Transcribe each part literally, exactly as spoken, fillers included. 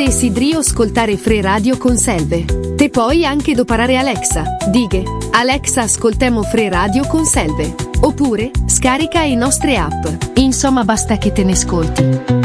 te sidrio ascoltare Free Radio Conselve. Te puoi anche doparare Alexa. Dighe, Alexa ascoltemo Free Radio Conselve. Oppure, scarica i nostre app. Insomma, basta che te ne ascolti.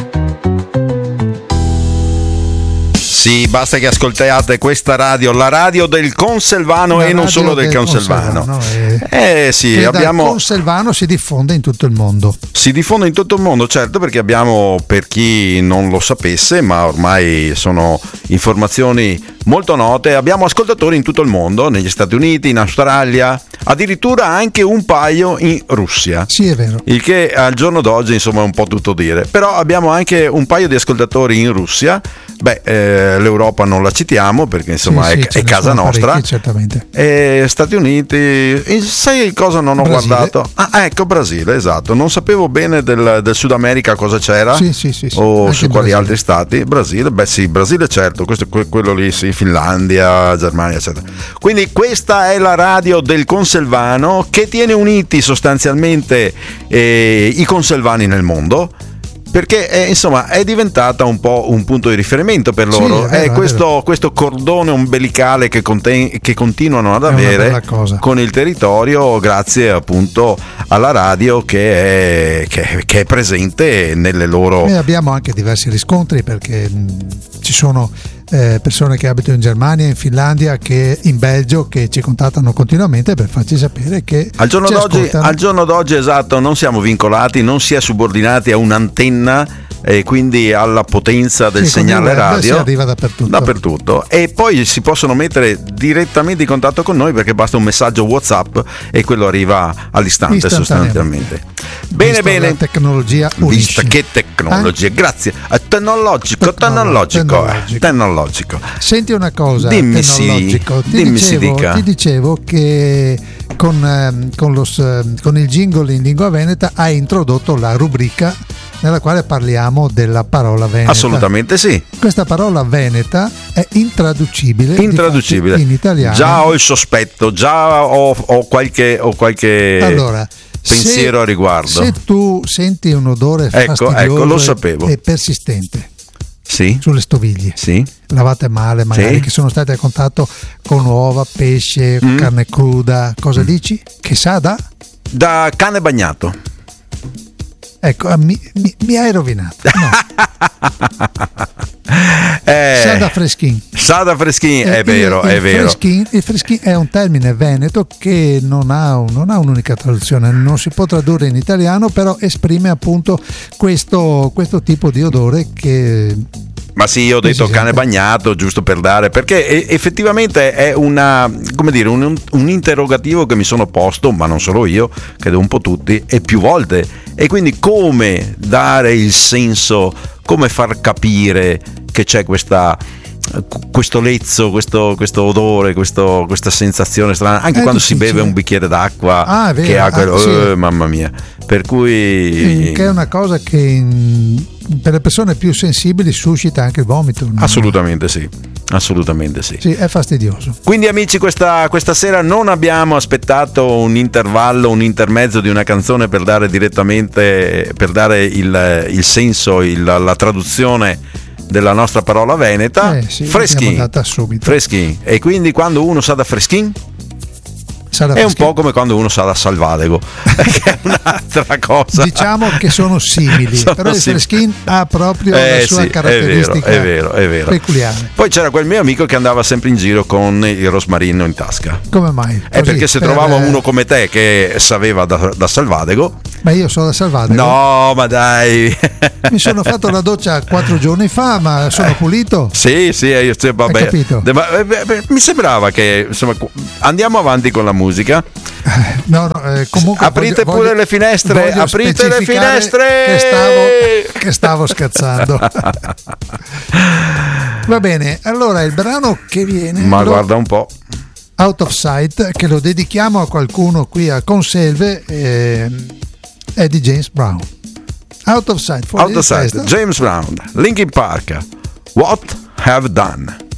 Sì, basta che ascoltiate questa radio, la radio del Conselvano, la e non solo del, del Conselvano. Conselvano eh sì, che abbiamo dal Conselvano si diffonde in tutto il mondo. Si diffonde in tutto il mondo, certo, perché abbiamo, per chi non lo sapesse, ma ormai sono informazioni molto note, abbiamo ascoltatori in tutto il mondo, negli Stati Uniti, in Australia, addirittura anche un paio in Russia. Sì, è vero. Il che al giorno d'oggi, insomma, è un po' tutto dire. Però abbiamo anche un paio di ascoltatori in Russia. Beh, eh, l'Europa non la citiamo perché insomma sì, è, sì, è casa nostra. Certamente. E Stati Uniti, sai cosa non ho Brasile. guardato? Ah, ecco, Brasile, esatto. Non sapevo bene del, del Sud America cosa c'era, sì, sì, sì, sì. o Anche su quali Brasile. altri stati. Brasile, beh sì, Brasile certo, questo è quello lì, sì, Finlandia, Germania, eccetera. Quindi questa è la radio del Conselvano che tiene uniti sostanzialmente eh, i conselvani nel mondo. Perché è, insomma è diventata un po' un punto di riferimento per loro. Sì, è, vero, è, questo, è questo cordone ombelicale che, conten- che continuano ad avere con il territorio, grazie appunto alla radio che è, che, che è presente nelle loro. Noi abbiamo anche diversi riscontri perché mh, ci sono eh, persone che abitano in Germania, in Finlandia, che in Belgio, che ci contattano continuamente per farci sapere che al giorno ci d'oggi, ascoltano. al giorno d'oggi esatto, non siamo vincolati, non si è subordinati a un'antenna e quindi alla potenza del sì, segnale radio, si arriva dappertutto. dappertutto e poi si possono mettere direttamente in contatto con noi perché basta un messaggio WhatsApp e quello arriva all'istante sostanzialmente. Bene, Visto bene, la tecnologia vista che tecnologia, eh? grazie, tecnologico, tecnologico, tecnologico. tecnologico. Senti una cosa, dimmi tecnologico. sì, ti, dimmi dicevo, si dica. ti dicevo che con, eh, con, lo, con il jingle in lingua veneta hai introdotto la rubrica nella quale parliamo della parola veneta. Assolutamente sì. Questa parola veneta è intraducibile, intraducibile in italiano. Già ho il sospetto, già ho, ho qualche, ho qualche allora, pensiero se, a riguardo. Se tu senti un odore ecco, fastidioso ecco, lo sapevo. e persistente sì. sulle stoviglie, sì. lavate male magari, sì. che sono state a contatto con uova, pesce, mm. carne cruda, cosa mm. dici? Che sa da? Da cane bagnato. Ecco, mi, mi, mi hai rovinato. No. eh, sa da freschin. Sa da freschin, è eh, vero, il, è il vero. Freschin, il freschin è un termine veneto che non ha, un, non ha un'unica traduzione, non si può tradurre in italiano, però esprime appunto questo, questo tipo di odore che... Ma sì, io ho detto cane bagnato giusto per dare, perché effettivamente è una, come dire, un, un interrogativo che mi sono posto, ma non solo io, credo un po' tutti, e più volte. E quindi come dare il senso, come far capire che c'è questa, questo lezzo, questo, questo odore, questo, questa sensazione strana, anche è quando difficile. si beve un bicchiere d'acqua ah, che ha quello, ah, sì. oh, mamma mia. Per cui che è una cosa che in, per le persone più sensibili suscita anche il vomito. No? Assolutamente sì, assolutamente sì. Sì, è fastidioso. Quindi amici, questa, questa sera non abbiamo aspettato un intervallo, un intermezzo di una canzone per dare direttamente, per dare il, il senso, il, la traduzione della nostra parola veneta. Eh sì, freschin, freschin. E quindi quando uno sa da freschin è un po' come quando uno sa da salvadego, che è un'altra cosa. Diciamo che sono simili, sono però simili. Il freschin ha proprio eh, la sua sì, caratteristica è vero, è vero, è vero. peculiare. Poi c'era quel mio amico che andava sempre in giro con il rosmarino in tasca. Come mai? È perché se per... trovava uno come te che sapeva da, da salvadego. Ma io sono da salvadego. No, ma dai. Mi sono fatto la doccia quattro giorni fa, ma sono pulito. Sì, sì, io cioè, vabbè. Hai capito? De, beh, beh, mi sembrava che insomma andiamo avanti con la musica. No, no, eh, comunque aprite voglio, pure voglio, le finestre, aprite le finestre. Che stavo, che stavo scherzando. Va bene, allora il brano che viene. Ma lo, guarda un po'. Out of Sight, che lo dedichiamo a qualcuno qui a Conselve, eh, è di James Brown. Out of Sight, Out of Sight, James Brown, Linkin Park, What Have Done.